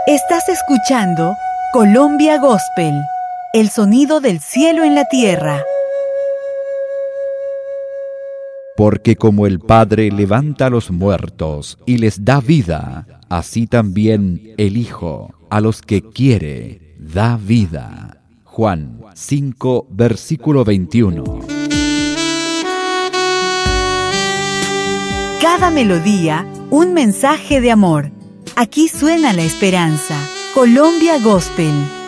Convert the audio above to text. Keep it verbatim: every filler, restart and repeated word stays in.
Estás escuchando Colombia Gospel, el sonido del cielo en la tierra. Porque como el Padre levanta a los muertos y les da vida, así también el Hijo a los que quiere da vida. Juan cinco, versículo veintiuno. Cada melodía, un mensaje de amor. Aquí suena la esperanza. Colombia Gospel.